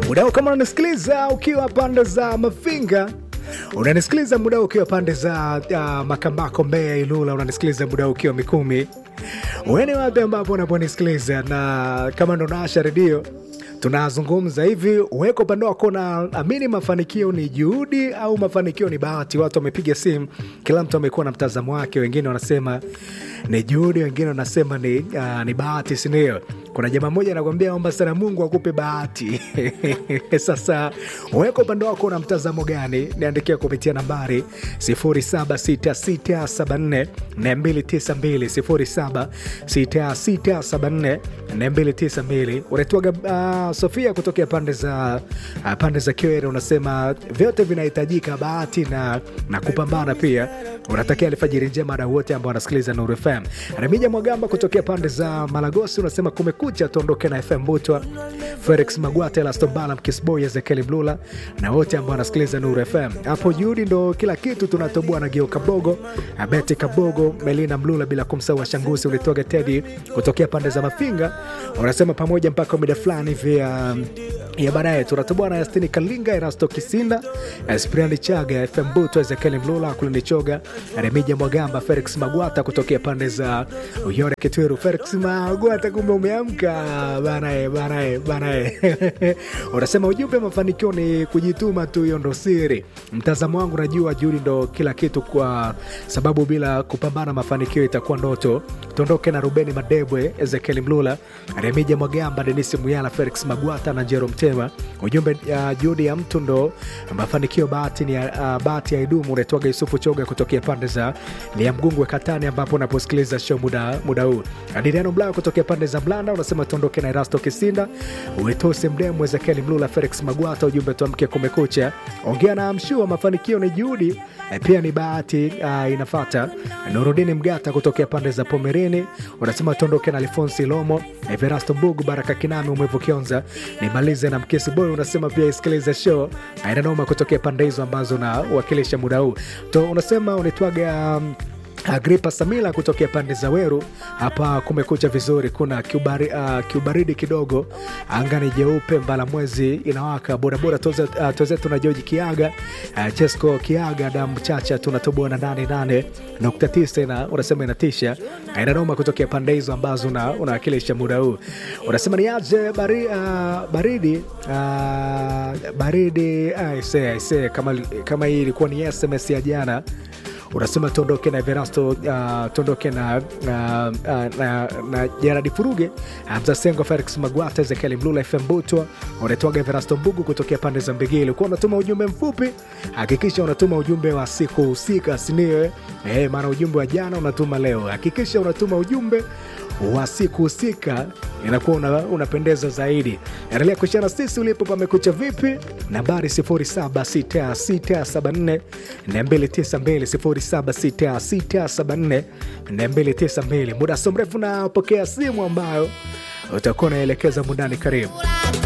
Mudao kama unanisikiliza ukiwa pande za Mafinga, unanisikiliza muda ukiwa pande za Makambako, Mbeya, Ilula, unanisikiliza muda ukiwa Mikumi. Wewe wapi ambapo unaponisikiliza? Na kama ndo nasha redio tunazungumza hivi, uweko upande wako na amini mafanikio ni juhudi au mafanikio ni bahati? Watu wamepiga simu, kila mtu amekuwa na mtazamo wake. Wengine wanasema ni juhudi, wengine wanasema ni bahati, si ndio? Kuna jamaa mmoja anakuambia omba sana Mungu akupe bahati. Sasa uweko upande wako na mtazamo gani? Niandikia kupitia nambari 0766744292, 0766744292. Unatoa Sofia kutokea pande za Kiwere, unasema vyote vinahitajika, bahati na kupambana pia. Unatakia alfajiri njema na wote ambao wanasikiliza Nuru FM. Remija Mwagamba kutokea pande za Malagosi unasema kumekucha, tuondoke na FM Butwa, Felix Magwate, Elastombala, Mkisboy, Ezekiel Blula na wote ambao wanasikiliza Nuru FM. Hapo juhudi ndo kila kitu, tunatoboa na Geo Kabogo, Abeti Kabogo, Melina Mlula, bila kumsahau Shangusi. Ulitoka Teddy kutokea pande za Mafinga, unasema pamoja mpaka muda fulani vya ya baadaye tunatoboa na Yastini Kalinga, Erasto Kisinda, Espriani Chaga, FM Butwa, Ezekiel Mlula, Kulinichoga, Remija Mwagamba, Felix Magwata kutokea pande za Uyore Kitwiru. Felix Magwata, kumbe umeamka banae. Unasema ujumbe mafanikio ni kujituma tu, hiyo ndo siri. Mtazamo wangu, najua juhudi ndo kila kitu, kwa sababu bila kupambana mafanikio itakuwa ndoto. Tuondoke na Rubeni Madebwe, Ezekiel Mlula, Remija Mwagamba, Denisi Muyala, Felix Magwata na Jerome Tema. Ujumbe juhudi ya mtu ndo mafanikio, bahati ni bahati ya idumu. Unatoka Yusufu Choga kutokea pande za Liamgungwe Katani, ambapo unaposikiliza show muda huu. Adriano Mlao kutokea pande za Blanda unasema tuondoke na Erasto Kisinda, Uitose Mdemu, Ezekiel Mlula, Felix Magwata. Ujumbe tuamke kumekucha, ongea na Amshua, mafanikio ni juhudi pia ni bahati inafuata. Nurudini Mgata kutokea pande za Pomerini unasema tuondoke na Alfonsi Lomo, Everasto Mbugu, Baraka Kinami, Umwevu Kionza, nimalize na Mkesi Boy. Unasema pia isikilize show ainanoma kutokea pande hizo ambazo na wakilisha muda huu. Unasema unitwaga Agripa Samila kutokea pande za Weru, hapa kumekucha vizuri, kuna kiubaridi kidogo, anga ni jeupe, mbala mwezi inawaka, boda tozetu na George Kiaga, Chesko Kiaga, Damu Chacha, tunatoboa na 88.9 na unasema inatisha. Inanoma kutokea pande hizo ambazo unawakilisha muda huu. Unasema ni aje baridi aise kama hii ilikuwa ni SMS ya jana. Unasema tuondoke na Everasto, tuondoke na Gerard Furuge, Hamza Sengo, Felix Magwata, Ezekiel Mlula, FM Butwa. Unatoka Everasto Mbugu kutokea pande za Mbegele. Kwa unatuma ujumbe mfupi, hakikisha unatuma ujumbe wa siku husika, siniwe maana ujumbe wa jana unatuma leo. Hakikisha unatuma ujumbe wa siku husika, inakuwa unapendeza zaidi. Endelea kushana sisi ulipo pamekucha vipi. Nambari 0766744292, 0766744292. Muda so mrefu na pokea simu ambayo utakuwa unaelekeza mundani. Karibu.